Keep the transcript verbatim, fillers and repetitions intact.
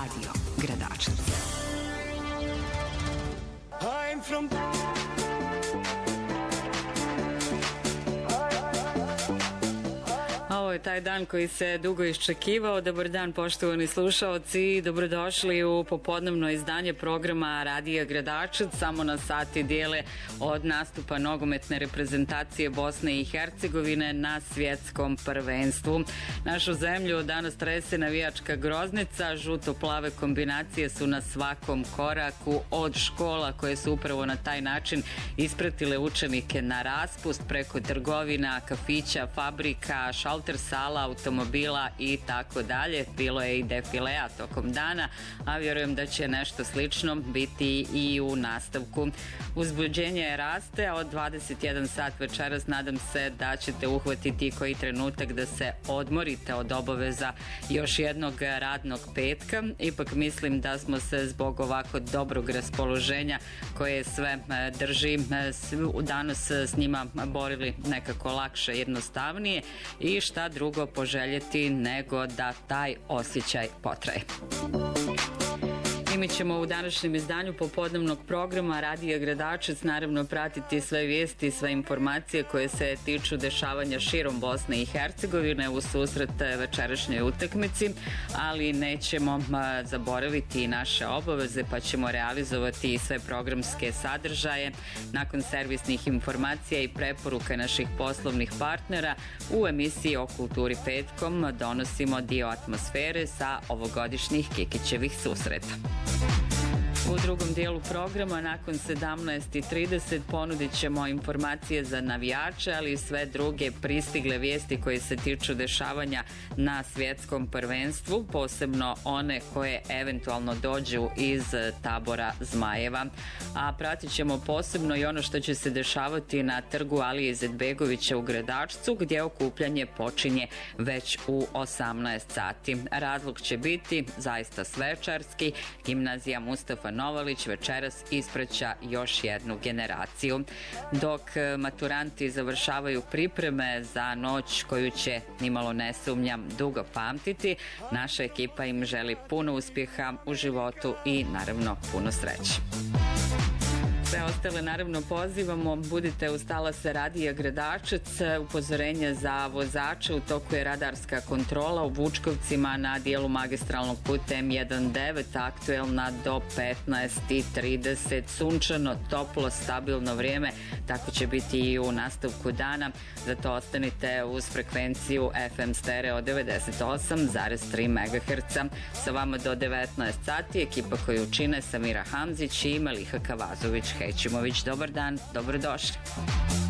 Radio Gradačac. I'm from Ovo je taj dan koji se dugo iščekivao. Dobar dan, poštovani slušaoci, dobrodošli u popodnevno izdanje programa Radija Gradačac. Samo na sati dijele od nastupa nogometne reprezentacije Bosne i Hercegovine na svjetskom prvenstvu. Našu zemlju danas trese navijačka groznica, žuto-plave kombinacije su na svakom koraku, od škola koje su upravo na taj način ispratile učenike na raspust, preko trgovina, kafića, fabrika, šalter sala, automobila i tako dalje. Bilo je i defilea tokom dana, a vjerujem da će nešto slično biti i u nastavku. Uzbuđenje raste, a od dvadeset jedan sat večeras nadam se da ćete uhvatiti koji trenutak da se odmorite od obaveza još jednog radnog petka. Ipak mislim da smo se zbog ovako dobrog raspoloženja koje sve drži danas s njima borili nekako lakše, jednostavnije i šta drugo poželjeti nego da taj osjećaj potraje. I mi ćemo u današnjem izdanju popodnevnog programa Radija Gradačac naravno pratiti sve vijesti i sve informacije koje se tiču dešavanja širom Bosne i Hercegovine u susret večerašnjoj utakmici, ali nećemo zaboraviti i naše obaveze, pa ćemo realizovati i sve programske sadržaje. Nakon servisnih informacija i preporuka naših poslovnih partnera u emisiji o kulturi petkom donosimo dio atmosfere sa ovogodišnjih Kikićevih susreta. U drugom dijelu programa nakon sedamnaest i trideset ponudit ćemo informacije za navijače, ali i sve druge pristigle vijesti koje se tiču dešavanja na svjetskom prvenstvu, posebno one koje eventualno dođu iz tabora Zmajeva. A pratit ćemo posebno i ono što će se dešavati na trgu Alije Izetbegovića u Gradačcu, gdje okupljanje počinje već u osamnaest sati. Razlog će biti zaista svečarski. Gimnazija Mustafa Novalić večeras ispraća još jednu generaciju. Dok maturanti završavaju pripreme za noć koju će, nimalo ne sumnjam, dugo pamtiti, naša ekipa im želi puno uspjeha u životu i naravno puno sreće. Sve ostale naravno pozivamo, budite uz talase Radija Gradačac. Upozorenje za vozače, u toku je radarska kontrola u Vučkovcima na dijelu magistralnog puta M devetnaest, aktuelna do petnaest i trideset. Sunčano, toplo, stabilno vrijeme, tako će biti i u nastavku dana. Zato ostanite uz frekvenciju F M stereo devedeset osam zarez tri megaherca. Sa vama do devetnaest sati ekipa koju čine Samira Hamzić i Meliha Kavazović Hećimović. Dobar dan, dobrodošli.